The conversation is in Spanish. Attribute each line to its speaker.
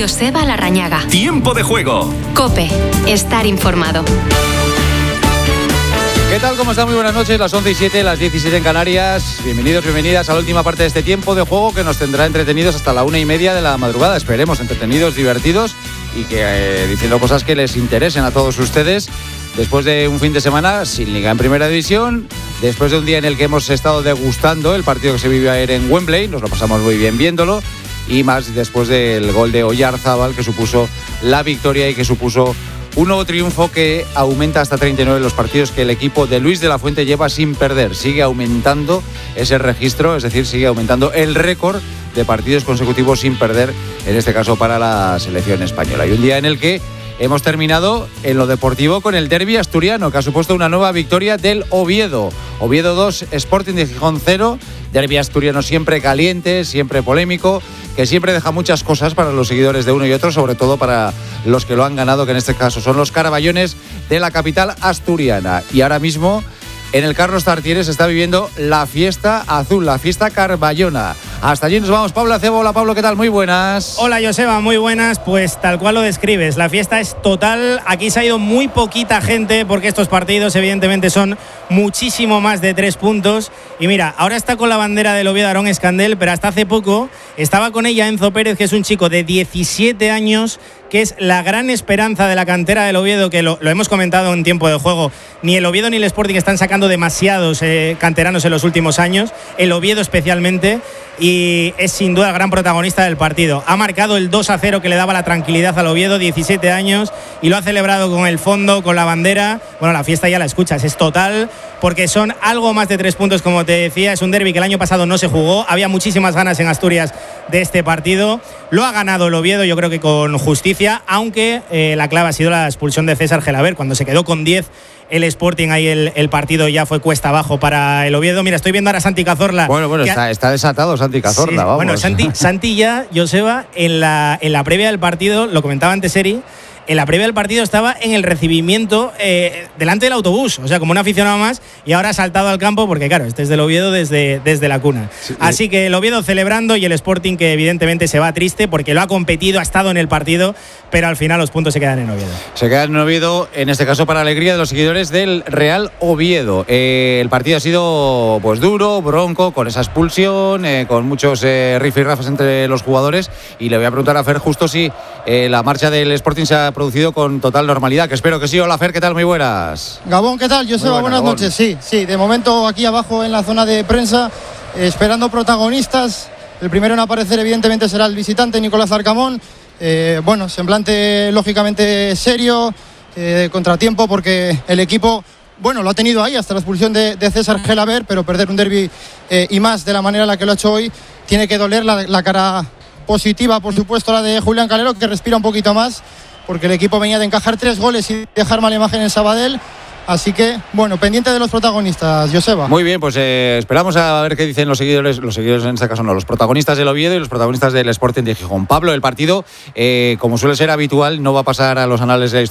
Speaker 1: Joseba Larrañaga.
Speaker 2: Tiempo de juego.
Speaker 1: COPE. Estar informado.
Speaker 3: ¿Qué tal? ¿Cómo están? Muy buenas noches, las 11:07, las 17 en Canarias. Bienvenidos, bienvenidas a la última parte de este tiempo de juego que nos tendrá entretenidos hasta la 1:30 de la madrugada. Esperemos entretenidos, divertidos y que diciendo cosas que les interesen a todos ustedes. Después de un fin de semana sin liga en primera división, después de un día en el que hemos estado degustando el partido que se vivió ayer en Wembley, nos lo pasamos muy bien viéndolo, y más después del gol de Oyarzábal que supuso la victoria y que supuso un nuevo triunfo que aumenta hasta 39 los partidos que el equipo de Luis de la Fuente lleva sin perder. Sigue aumentando ese registro, es decir, sigue aumentando el récord de partidos consecutivos sin perder, en este caso para la selección española. Y un día en el que hemos terminado en lo deportivo con el derbi asturiano, que ha supuesto una nueva victoria del Oviedo. Oviedo 2, Sporting de Gijón 0. Derbi asturiano siempre caliente, siempre polémico, que siempre deja muchas cosas para los seguidores de uno y otro, sobre todo para los que lo han ganado, que en este caso son los caraballones de la capital asturiana. Y ahora mismo en el Carlos Tartiere se está viviendo la fiesta azul, la fiesta carballona. Hasta allí nos vamos. Pablo Acebo. Hola, Pablo, ¿qué tal? Muy buenas.
Speaker 4: Hola, Joseba, muy buenas. Pues tal cual lo describes, la fiesta es total. Aquí se ha ido muy poquita gente porque estos partidos evidentemente son muchísimo más de 3 puntos. Y mira, ahora está con la bandera del Oviedo Aarón Escandel, pero hasta hace poco estaba con ella Enzo Pérez, que es un chico de 17 años, que es la gran esperanza de la cantera del Oviedo, que lo hemos comentado en tiempo de juego. Ni el Oviedo ni el Sporting están sacando demasiados canteranos en los últimos años, el Oviedo especialmente, y es sin duda el gran protagonista del partido. Ha marcado el 2-0 que le daba la tranquilidad al Oviedo, 17 años, y lo ha celebrado con el fondo, con la bandera. Bueno, la fiesta ya la escuchas, es total, porque son algo más de 3 puntos, como te decía. Es un derbi que el año pasado no se jugó, había muchísimas ganas en Asturias de este partido. Lo ha ganado el Oviedo, yo creo que con justicia, aunque la clave ha sido la expulsión de César Gelabert. Cuando se quedó con 10 el Sporting, ahí el partido ya fue cuesta abajo para el Oviedo. Mira, estoy viendo ahora a Santi Cazorla.
Speaker 3: Bueno, está desatado Santi Cazorla, sí, vamos.
Speaker 4: Bueno, Santi ya, Joseba, en la previa del partido, lo comentaba antes Eri, en la previa del partido estaba en el recibimiento delante del autobús, o sea, como un aficionado más, y ahora ha saltado al campo porque, claro, este es del Oviedo desde la cuna. Sí, así que el Oviedo celebrando y el Sporting, que evidentemente se va triste porque lo ha competido, ha estado en el partido, pero al final los puntos se quedan en Oviedo.
Speaker 3: Se quedan en Oviedo, en este caso para alegría de los seguidores del Real Oviedo. El partido ha sido pues duro, bronco, con esa expulsión, con muchos rifirrafes entre los jugadores, y le voy a preguntar a Fer justo si la marcha del Sporting se ha producido con total normalidad, que espero que sí. Hola, Fer, ¿qué tal? Muy buenas.
Speaker 5: Gabón, ¿qué tal? Joseba, buenas noches. Sí, de momento aquí abajo en la zona de prensa, esperando protagonistas. El primero en aparecer evidentemente será el visitante Nicolás Arcamón. Semblante lógicamente serio, contratiempo porque el equipo, lo ha tenido ahí hasta la expulsión de César Gelabert, pero perder un derbi y más de la manera en la que lo ha hecho hoy, tiene que doler. La cara positiva, por supuesto, la de Julián Calero, que respira un poquito más, porque el equipo venía de encajar 3 goles y dejar mala imagen en Sabadell. Así que, pendiente de los protagonistas, Joseba.
Speaker 3: Muy bien, pues esperamos a ver qué dicen los seguidores en este caso no, los protagonistas del Oviedo y los protagonistas del Sporting de Gijón. Pablo, el partido, como suele ser habitual, no va a pasar a los anales de la